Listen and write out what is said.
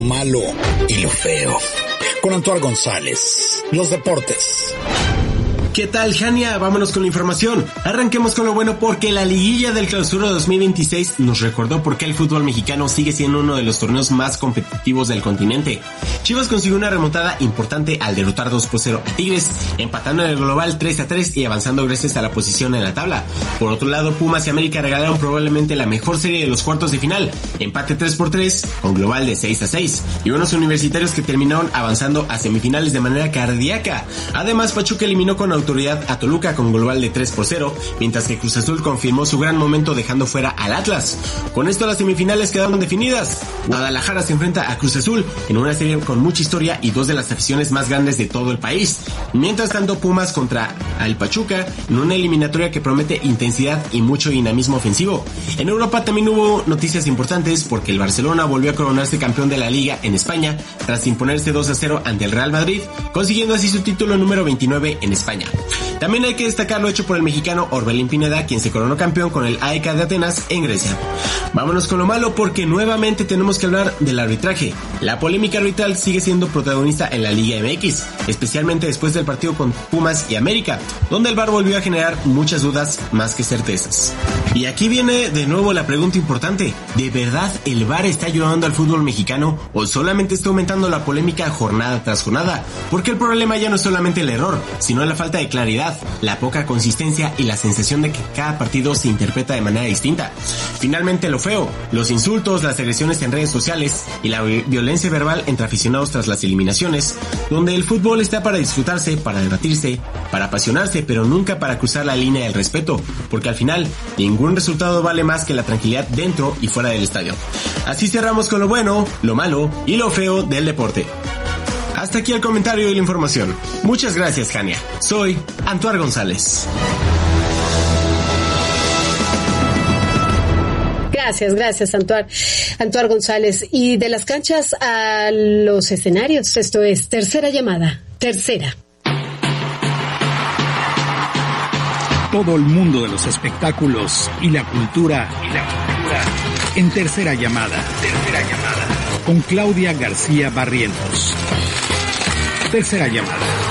Malo y lo feo. Con Antoine González. Los deportes. ¿Qué tal, Jania? Vámonos con la información. Arranquemos con lo bueno porque la liguilla del Clausura 2026 nos recordó por qué el fútbol mexicano sigue siendo uno de los torneos más competitivos del continente. Chivas consiguió una remontada importante al derrotar 2-0 a Tigres, empatando en el global 3-3 y avanzando gracias a la posición en la tabla. Por otro lado, Pumas y América regalaron probablemente la mejor serie de los cuartos de final, empate 3-3 con global de 6-6, y unos universitarios que terminaron avanzando a semifinales de manera cardíaca. Además, Pachuca eliminó con autoridad a Toluca con global de 3-0, mientras que Cruz Azul confirmó su gran momento dejando fuera al Atlas. Con esto las semifinales quedaron definidas. Guadalajara se enfrenta a Cruz Azul en una serie con mucha historia y dos de las aficiones más grandes de todo el país. Mientras tanto, Pumas contra el Pachuca en una eliminatoria que promete intensidad y mucho dinamismo ofensivo. En Europa también hubo noticias importantes porque el Barcelona volvió a coronarse campeón de la Liga en España tras imponerse 2-0 ante el Real Madrid, consiguiendo así su título número 29 en España. También hay que destacar lo hecho por el mexicano Orbelín Pineda, quien se coronó campeón con el AEK de Atenas en Grecia. Vámonos con lo malo porque nuevamente tenemos que hablar del arbitraje. La polémica arbitral sigue siendo protagonista en la Liga MX, especialmente después del partido con Pumas y América, donde el VAR volvió a generar muchas dudas más que certezas. Y aquí viene de nuevo la pregunta importante: ¿de verdad el VAR está ayudando al fútbol mexicano o solamente está aumentando la polémica jornada tras jornada? Porque el problema ya no es solamente el error, sino la falta de claridad, la poca consistencia y la sensación de que cada partido se interpreta de manera distinta. Finalmente lo feo, los insultos, las agresiones en redes sociales y la violencia verbal entre aficionados tras las eliminaciones, donde el fútbol está para disfrutarse, para debatirse, para apasionarse, pero nunca para cruzar la línea del respeto, porque al final ningún resultado vale más que la tranquilidad dentro y fuera del estadio. Así cerramos con lo bueno, lo malo y lo feo del deporte. Hasta aquí el comentario y la información. Muchas gracias, Jania. Soy Antoine González. Gracias, Antoine González. Y de las canchas a los escenarios, esto es Tercera Llamada. Tercera. Todo el mundo de los espectáculos y la cultura en Tercera Llamada. Con Claudia García Barrientos. Tercera Llamada.